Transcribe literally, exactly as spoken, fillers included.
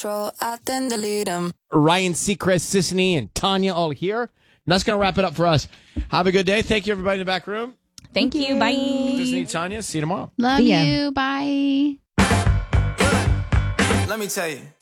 control, I then delete them. Ryan Seacrest, Sisney, and Tanya all here. And that's going to wrap it up for us. Have a good day. Thank you, everybody in the back room. Thank you. Bye. Sisney, Tanya, see you tomorrow. Love See ya. you. Bye. Let me tell you.